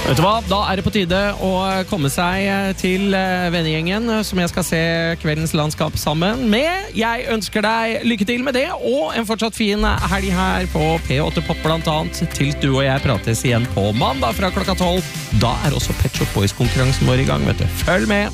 Vet du hva, da det på tide å komme seg til vennegjengen som jeg skal se kveldens landskap sammen med. Jeg ønsker deg lykke til med det, og en fortsatt fin helg her på P8 Pop blant annet, til du og jeg prates igjen på mandag fra klokka 12. Da også Pet Shop Boys-konkurransen vår i gang, vet du. Følg med!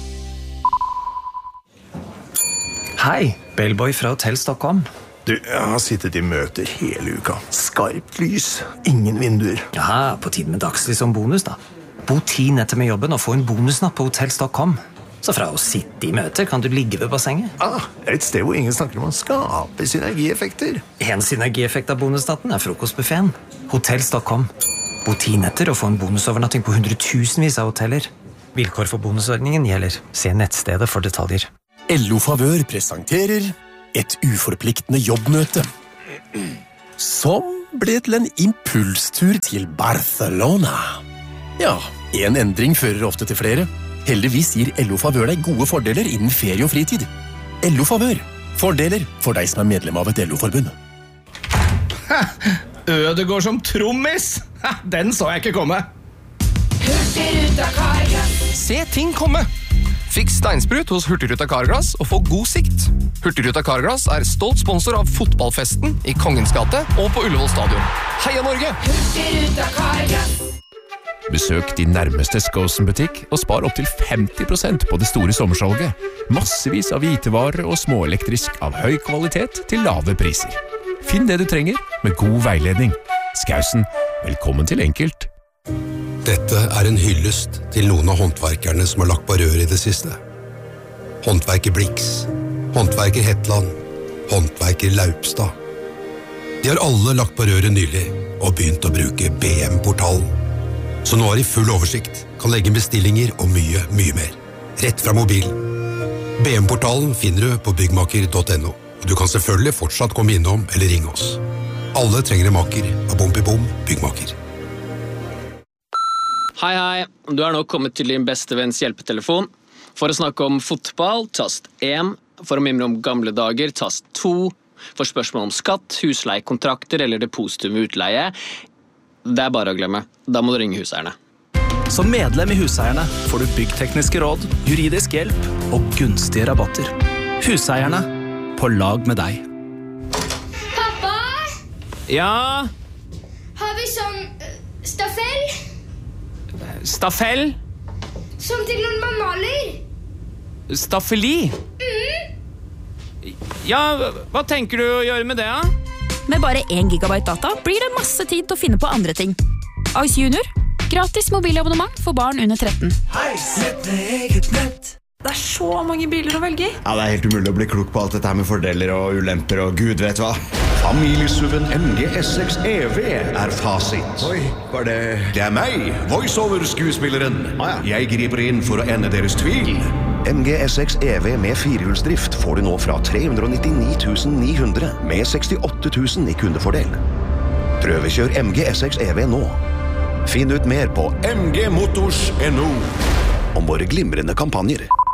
Hei, Bellboy fra Hotell Stockholm. Du, jeg har sittet i møter hele uka. Skarpt lys, ingen vinduer. Ja, på tiden med dagslys som bonus da. Bo 10 netter med jobben og få en bonusnatt på Hotell Stockholm. Så fra å sitte i møter kan du ligge ved bassenget. Et sted hvor ingen snakker om å skape synergieffekter. En synergieffekt av bonusnatten frokostbuffeten. Hotell Stockholm. Bo 10 netter og få en bonusovernatting på 100.000vis av hoteller. Vilkår for bonusordningen gjelder. Se nettstedet for detaljer. LO Favør presenterer et uforpliktende jobbmøte som ble til en impulstur til Barcelona. Ja, en endring fører ofte til flere. Heldigvis gir LO Favør deg gode fordeler innen ferie og fritid. LO Favør. Fordeler for deg som medlem av et LO-forbund. Ødegård som trommis! Den så jeg ikke komme. Hurtigruta Carglass. Se ting komme! Fiks steinsprut hos Hurtigruta Carglass og få god sikt. Hurtigruta Carglass stolt sponsor av fotballfesten i Kongens gate og på Ullevål stadion. Heia Norge! Hurtigruta Carglass. Besøk din nærmeste Skåsen-butikk og spar opp til 50% på det store sommersalget. Massevis av hvitevarer og småelektrisk av høy kvalitet til lave priser. Finn det du trenger med god veiledning. Skåsen, velkommen til Enkelt. Dette en hyllest til noen av håndverkerne som har lagt på rør i det siste. Håndverker Blix, håndverker Hetland, håndverker Laupstad. De har alle lagt på røret nylig og begynt å bruke BM-portalen. Så nå de full oversikt, kan legge bestillinger og mye, mye mer. Rett fra mobil. BM-portalen finner du på byggmaker.no. Og du kan selvfølgelig fortsatt komme innom eller ringe oss. Alle trenger en maker av Bom Byggmaker. Hei, du nå kommet til din beste venns hjelpetelefon. For å snakke om fotball, tast 1. For å mimre om gamle dager, tast 2. For spørsmål om skatt, husleiekontrakter eller depositum utleie, det bare å glemme. Da må du ringe Huseierne. Som medlem i Huseierne får du byggtekniske råd, juridisk hjelp og gunstige rabatter. Huseierne, på lag med deg. Pappa? Ja? Har vi sånn stafell? Staffell? Som til noen man maler? Staffeli? Ja, hva tenker du å gjøre med det, da? Med bare 1 gigabyte data blir det masse tid til å finne på andre ting. Ice Junior. Gratis mobilabonnement for barn under 13. Hei, nett med eget nett. Det så mange biler å velge i. Ja, det helt umulig å bli klok på alt dette her med fordeler og ulemper og gud vet hva. Familiesuven MG S6 EV fasit. Oi, var det... Det meg, voiceover-skuespilleren. Jeg griper inn for å ende deres tvil. MG S6 EV med 4-hjulsdrift får du nå fra 399 900 med 68 000 i kundefordel. Prøvekjør MG S6 EV nå. Finn ut mer på mgmotors.no om våre glimrende kampanjer.